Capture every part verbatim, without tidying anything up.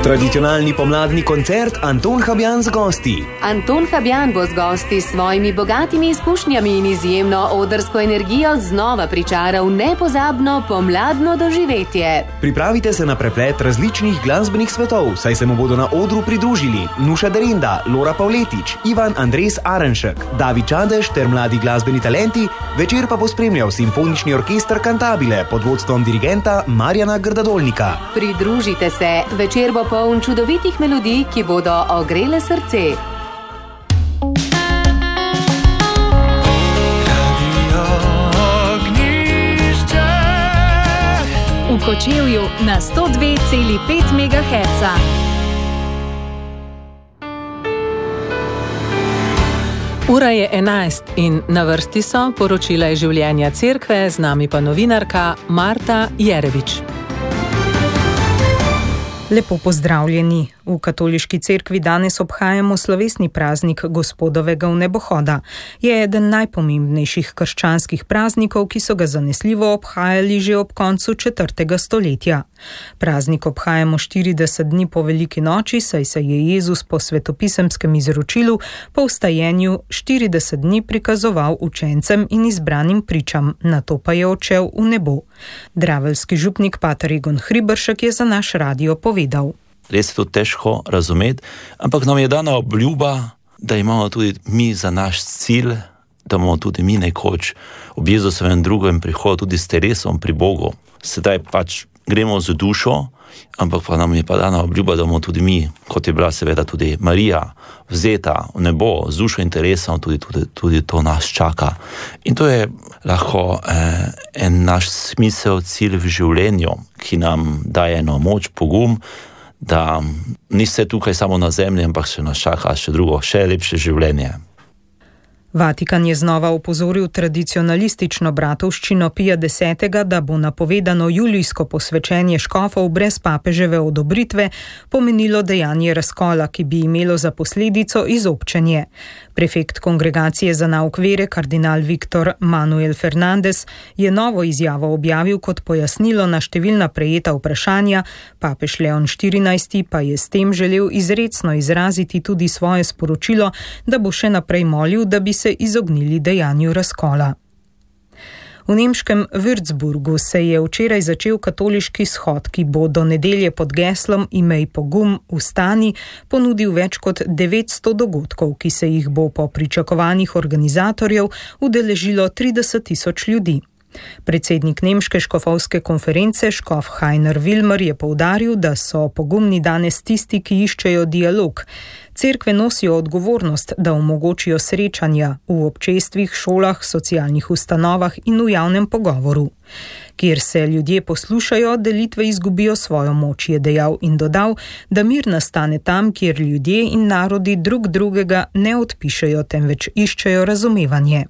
Tradicionalni pomladni koncert Anton Habjan z gosti. Anton Habjan bo z gosti s svojimi bogatimi izkušnjami in izjemno odrsko energijo znova pričaral nepozabno pomladno doživetje. Pripravite se na preplet različnih glasbenih svetov, saj se mu bodo na odru pridružili Nuša Derinda, Lora Pavletič, Ivan Andres Arenšek, David Čadež ter mladi glasbeni talenti. Večer pa bo spremljal simfonični orkester Cantabile pod vodstvom dirigenta Marjana Grdadolnika. Pridružite se, večer bo poln čudovitih melodij, ki bodo ogrele srce. V Kočevju na sto dve celi pet megaherca. Ura je enajst in na vrsti so poročila iz življenja cerkve, z nami pa novinarka Marta Jerevič. Lepo pozdravljeni. V katoliški cerkvi danes obhajamo slovesni praznik Gospodovega vnebohoda. Je eden najpomembnejših krščanskih praznikov, ki so ga zanesljivo obhajali že ob koncu četrtega stoletja. Praznik obhajamo štirideset dni po veliki noči, saj se je Jezus po svetopisemskem izročilu po vstajenju štirideset dni prikazoval učencem in izbranim pričam, nato pa je odšel v nebo. Draveljski župnik pater Egon Hriberšek je za naš radio povedal. Res je to težko razumeti, ampak nam je dana obljuba, da imamo tudi mi za naš cilj, da bomo tudi mi nekoč ob Jezusovem drugem prihodu tudi s telesom pri Bogu. Sedaj pač gremo z dušo, ampak pa nam je pa dana obljuba, da bomo tudi mi, kot je bila seveda tudi Marija, vzeta v nebo z dušo in telesom, tudi, tudi, tudi to nas čaka. In to je lahko eh, en naš smisel, cilj v življenju, ki nam daje eno moč, pogum, da ni vse tukaj samo na zemlji, ampak še nas čaka še drugo, še lepše življenje. Vatikan je znova opozoril tradicionalistično bratovščino Pija desetega, da bo napovedano julijsko posvečenje škofov brez papeževe odobritve pomenilo dejanje razkola, ki bi imelo za posledico izobčenje. Prefekt kongregacije za nauk vere, kardinal Viktor Manuel Fernandez, je novo izjavo objavil kot pojasnilo na številna prejeta vprašanja, papež Leon štirinajsti pa je s tem želel izrecno izraziti tudi svoje sporočilo, da bo še naprej molil, da bi se izognili dejanju razkola. V nemškem Würzburgu se je včeraj začel katoliški shod, ki bo do nedelje pod geslom Imej pogum, vstani ponudil več kot devetsto dogodkov, ki se jih bo po pričakovanjih organizatorjev udeležilo trideset tisoč ljudi. Predsednik nemške škofovske konference škof Heiner Wilmer je poudaril, da so pogumni danes tisti, ki iščejo dialog. Cerkve nosijo odgovornost, da omogočijo srečanja v občestvih, šolah, socialnih ustanovah in v javnem pogovoru. Kjer se ljudje poslušajo, delitve izgubijo svojo moč, je dejal in dodal, da mir nastane tam, kjer ljudje in narodi drug drugega ne odpišejo, temveč iščejo razumevanje.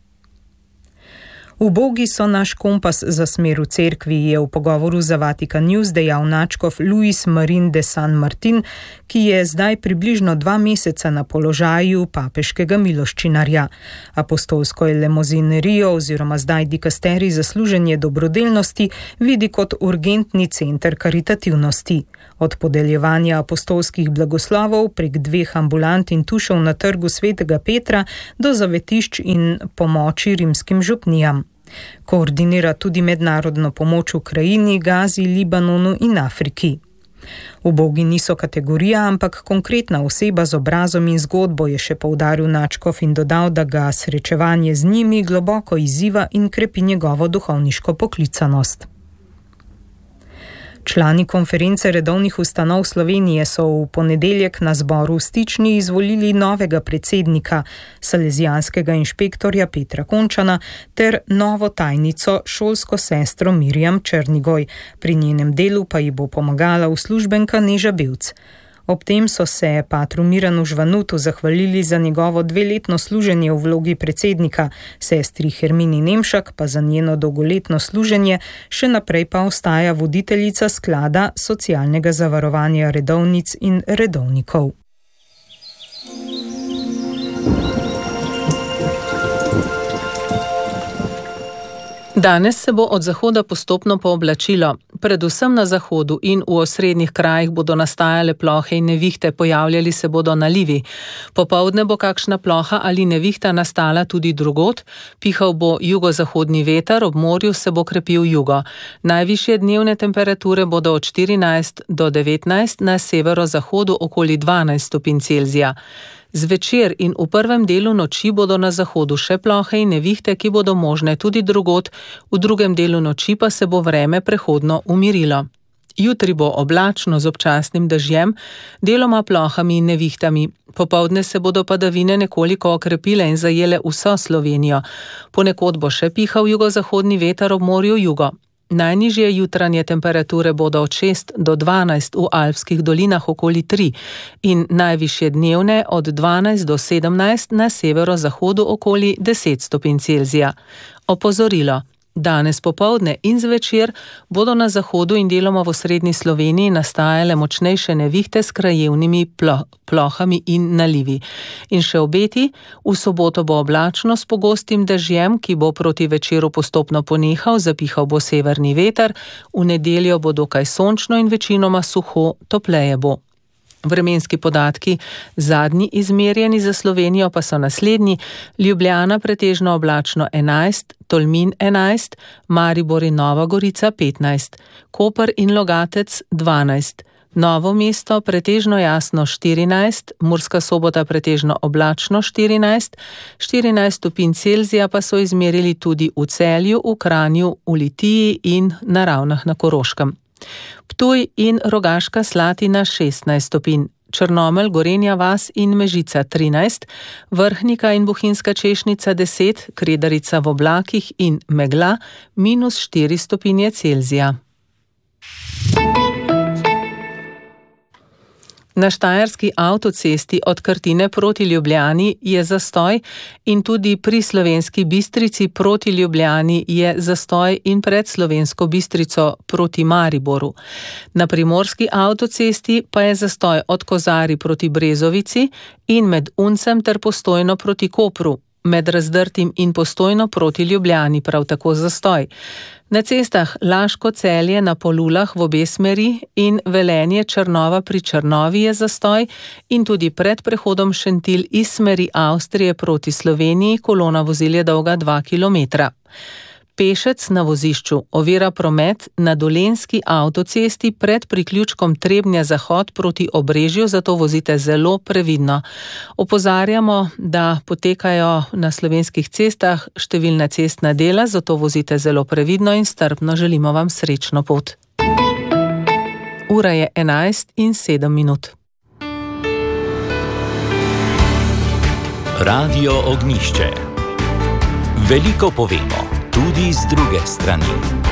Ubogi so naš kompas za smer v cerkvi, je v pogovoru za Vatikan News dejal nadškof Luis Marin de San Martin, ki je zdaj približno dva meseca na položaju papeškega miloščinarja. Apostolsko elemozinerijo oziroma zdaj dikasterij za služenje dobrodelnosti vidi kot urgentni center karitativnosti. Od podeljevanja apostolskih blagoslovov prek dveh ambulant in tušev na trgu svetega Petra do zavetišč in pomoči rimskim župnijam. Koordinira tudi mednarodno pomoč Ukrajini, Gazi, Libanonu in Afriki. Ubogi niso kategorija, ampak konkretna oseba z obrazom in zgodbo, je še poudaril nadškof in dodal, da ga srečevanje z njimi globoko izziva in krepi njegovo duhovniško poklicanost. Člani konference redovnih ustanov Slovenije so v ponedeljek na zboru v Stični izvolili novega predsednika, salezijanskega inšpektorja Petra Končana ter novo tajnico, šolsko sestro Mirjam Črnigoj. Pri njenem delu pa ji bo pomagala uslužbenka Neža Bevc. Ob tem so se patru Miranu Žvanutu zahvalili za njegovo dveletno služenje v vlogi predsednika, sestri Hermini Nemšak pa za njeno dolgoletno služenje, še naprej pa ostaja voditeljica sklada socialnega zavarovanja redovnic in redovnikov. Danes se bo od zahoda postopno pooblačilo. Predvsem na zahodu in v osrednjih krajih bodo nastajale plohe in nevihte, pojavljali se bodo nalivi. Popoldne bo kakšna ploha ali nevihta nastala tudi drugod, pihal bo jugozahodni veter, ob morju se bo krepil jugo. Najvišje dnevne temperature bodo od štirinajst do devetnajst, na severozahodu okoli dvanajst stopinj Celzija. Zvečer in v prvem delu noči bodo na zahodu še plohe in nevihte, ki bodo možne tudi drugod, v drugem delu noči pa se bo vreme prehodno umirilo. Jutri bo oblačno z občasnim dežjem, deloma plohami in nevihtami. Popoldne se bodo padavine nekoliko okrepile in zajele vso Slovenijo. Ponekod bo še pihal jugozahodni veter, ob morju jugo. Najnižje jutranje temperature bodo od šest do dvanajst v alpskih dolinah okoli tri in najvišje dnevne od dvanajst do sedemnajst na severozahodu okoli deset stopinj Celzija. Opozorilo. Danes popoldne in zvečer bodo na zahodu in deloma v osrednji Sloveniji nastajale močnejše nevihte s krajevnimi plo, plohami in nalivi. In še obeti, v soboto bo oblačno s pogostim dežjem, ki bo proti večeru postopno ponehal, zapihal bo severni veter, v nedeljo bo dokaj sončno in večinoma suho, topleje bo. Vremenski podatki, zadnji izmerjeni za Slovenijo, pa so naslednji: Ljubljana pretežno oblačno enajst, Tolmin enajst, Maribor in Nova Gorica petnajst, Koper in Logatec dvanajst, Novo mesto pretežno jasno štirinajst, Murska Sobota pretežno oblačno štirinajst, štirinajst stopinj Celzija pa so izmerili tudi v Celju, v Kranju, v Litiji in na Ravnah na Koroškem. Ptuj in Rogaška Slatina šestnajst stopinj, Črnomelj, Gorenja vas in Mežica trinajst, Vrhnika in Bohinjska Češnica deset, Kredarica v oblakih in megla minus štiri stopinje Celzija. Na štajerski avtocesti od Krtine proti Ljubljani je zastoj in tudi pri Slovenski Bistrici proti Ljubljani je zastoj in pred Slovensko Bistrico proti Mariboru. Na primorski avtocesti pa je zastoj od Kozari proti Brezovici in med Uncem ter Postojno proti Kopru, med Razdrtim in Postojno proti Ljubljani prav tako zastoj. Na cestah Laško-Celje na Polulah v obe smeri in Velenje Črnova pri Črnovi je zastoj in tudi pred prehodom Šentilj iz smeri Avstrije proti Sloveniji kolona vozil je dolga dva kilometra. Pešec na vozišču ovira promet na Dolenjski avtocesti pred priključkom Trebnje-Zahod proti Obrežju, zato vozite zelo previdno. Opozarjamo, da potekajo na slovenskih cestah številna cestna dela, zato vozite zelo previdno in strpno, želimo vam srečno pot. Ura je enajst in sedem minut. Radio Ognjišče. Veliko povemo. Tudi z druge strani.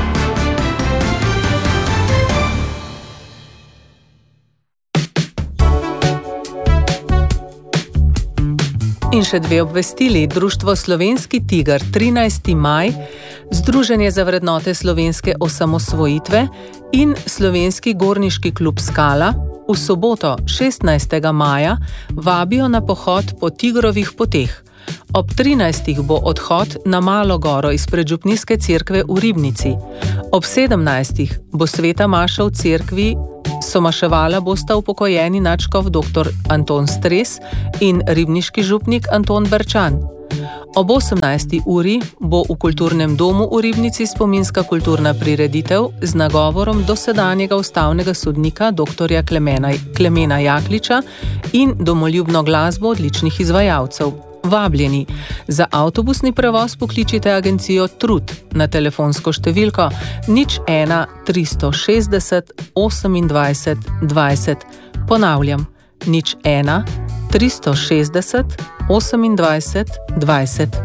In še dve obvestili. Društvo Slovenski tiger trinajsti maj, Združenje za vrednote slovenske osamosvojitve in Slovenski gorniški klub Skala v soboto šestnajstega maja vabijo na pohod po Tigrovih poteh. Ob trinajstih bo odhod na Malo goro izpred župnijske cerkve v Ribnici. Ob sedemnajstih bo sveta maša v cerkvi, somaševala bosta upokojeni nadškof dr. Anton Stres in ribniški župnik Anton Berčan. Ob osemnajsti uri bo v kulturnem domu v Ribnici spominska kulturna prireditev z nagovorom dosedanjega ustavnega sodnika dr. Klemena, Klemena Jakliča in domoljubno glasbo odličnih izvajalcev. Vabljeni. Za avtobusni prevoz pokličite agencijo Trud na telefonsko številko nič ena tristo šestdeset osemindvajset dvajset. Ponavljam, nič ena tristo šestdeset osemindvajset dvajset.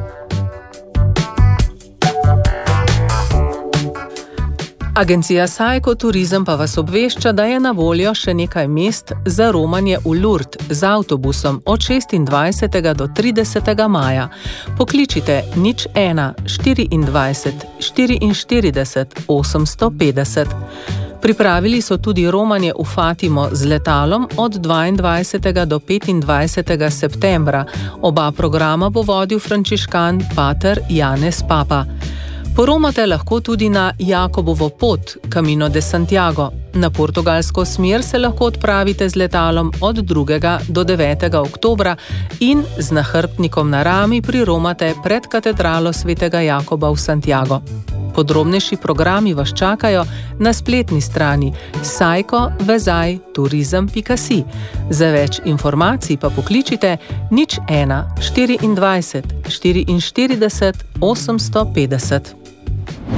Agencija Sajko Turizem pa vas obvešča, da je na voljo še nekaj mest za romanje v Lourdes z avtobusom od šestindvajsetega do tridesetega maja. Pokličite nič ena štiriindvajset štiriinštirideset osemsto petdeset. Pripravili so tudi romanje v Fatimo z letalom od dvaindvajsetega do petindvajsetega septembra. Oba programa bo vodil frančiškan pater Janez Papa. Poromate lahko tudi na Jakobovo pot, Camino de Santiago. Na portugalsko smer se lahko odpravite z letalom od drugega do devetega oktobra in z nahrbtnikom na rami priromate pred katedralo svetega Jakoba v Santiago. Podrobnejši programi vas čakajo na spletni strani sajko vezaj turizem pika si. Za več informacij pa pokličite nič ena štiriindvajset štiriinštirideset osemsto petdeset.